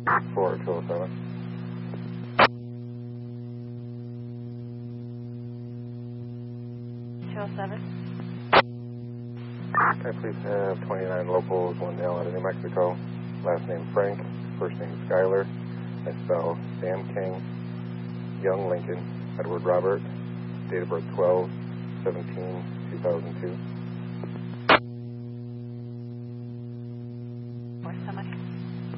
4207. 207. Okay, please have 29 locals, 1 male out of New Mexico. Last name Frank, first name Skyler. I spell Sam King, Young Lincoln, Edward Robert, date of birth 12/17/2002.